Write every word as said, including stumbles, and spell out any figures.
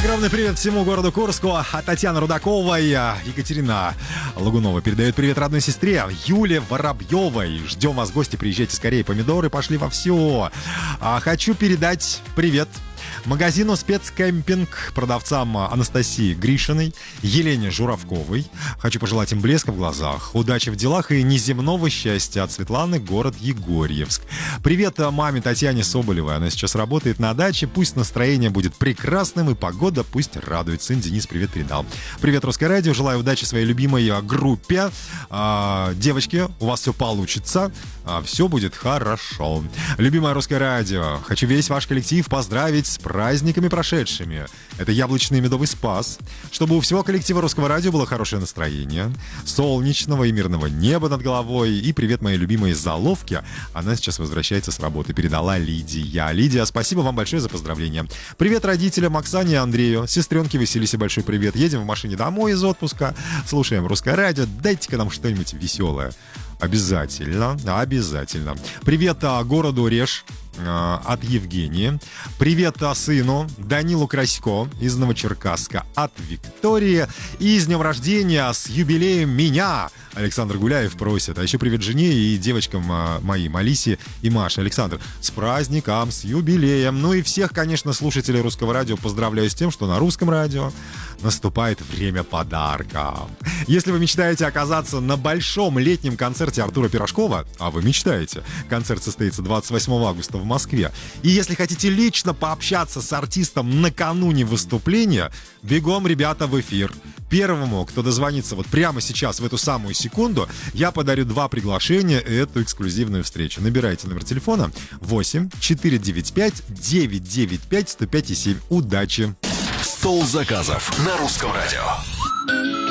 Огромный привет всему городу Курску. От Татьяны Рудаковой. Екатерина Лагунова передает привет родной сестре Юле Воробьевой. Ждем вас в гости, приезжайте скорее. Помидоры пошли вовсю. А, хочу передать привет магазину «Спецкемпинг», продавцам Анастасии Гришиной, Елене Журавковой. Хочу пожелать им блеска в глазах, удачи в делах и неземного счастья. От Светланы, город Егорьевск. Привет маме Татьяне Соболевой. Она сейчас работает на даче. Пусть настроение будет прекрасным и погода пусть радует. Сын Денис привет передал. Привет, Русское радио. Желаю удачи своей любимой группе. А, девочки, у вас все получится. А, все будет хорошо. Любимое Русское радио. Хочу весь ваш коллектив поздравить с праздниками прошедшими. Это яблочный и медовый спас. Чтобы у всего коллектива Русского радио было хорошее настроение, солнечного и мирного неба над головой. И привет моей любимой Заловке. Она сейчас возвращается с работы. Передала Лидия. Лидия, спасибо вам большое за поздравления. Привет родителям Оксане и Андрею. Сестренке Василисе большой привет. Едем в машине домой из отпуска. Слушаем Русское радио. Дайте-ка нам что-нибудь веселое. Обязательно, обязательно. Привет а, городу Реж а, от Евгении. Привет а, сыну Данилу Красько из Новочеркасска от Виктории. И с днем рождения, с юбилеем меня Александр Гуляев просит. А еще привет жене и девочкам а, моим, Алисе и Маше. Александр, с праздником, с юбилеем. Ну и всех, конечно, слушателей Русского радио поздравляю с тем, что на Русском радио наступает время подарков. Если вы мечтаете оказаться на большом летнем концерте Артура Пирожкова, а вы мечтаете, концерт состоится двадцать восьмого августа в Москве, и если хотите лично пообщаться с артистом накануне выступления, бегом, ребята, в эфир. Первому, кто дозвонится вот прямо сейчас, в эту самую секунду, я подарю два приглашения и эту эксклюзивную встречу. Набирайте номер телефона восемь четыреста девяносто пять девятьсот девяносто пять сто пять семь. Удачи! Стол заказов на Русском радио.